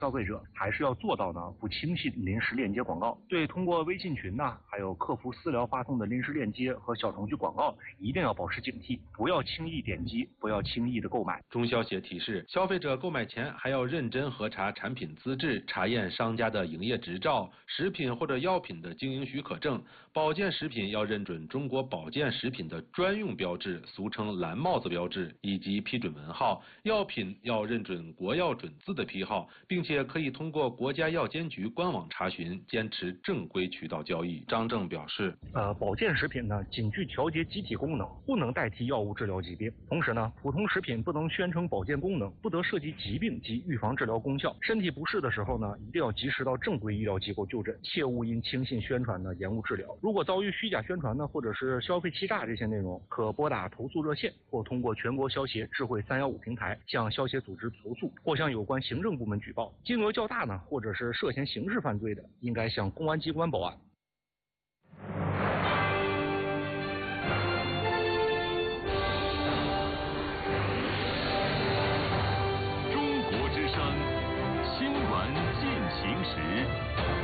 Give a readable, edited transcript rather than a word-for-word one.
消费者还是要做到呢，不轻信临时链接广告。对通过微信群呢，还有客服私聊发送的临时链接和小程序广告，一定要保持警惕，不要轻易点击，不要轻易的购买。 中消协提示，消费者购买前还要认真核查产品资质，查验商家的营业执照、食品或者药品的经营许可证。保健食品要认准中国保健食品的专用标志，俗称蓝帽子标志以及批准文号。药品要认准国药准字的批号，并且可以通过国家药监局官网查询，坚持正规渠道交易。张正表示， 保健食品呢，仅具调节机体功能，不能代替药物治疗疾病。同时呢，普通食品不能宣称保健功能，不得涉及疾病及预防治疗功效。身体不适的时候呢，一定要及时到正规医疗机构就诊，切勿因轻信宣传呢延误治疗。如果遭遇虚假宣传呢，或者是消费欺诈这些内容，可拨打投诉热线，或通过全国消协智慧315平台向消协组织投诉，或向有关行政部门举报。金额较大呢，或者是涉嫌刑事犯罪的，应该向公安机关报案。 中国之声，新闻进行时。